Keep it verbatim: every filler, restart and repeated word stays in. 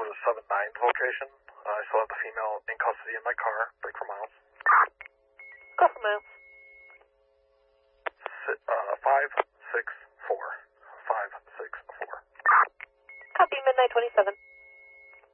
seven ninth location. Uh, I still have the female in custody in my car. Break for miles. Go for miles. Si uh, five six four. five six four. Copy, Midnight twenty-seven.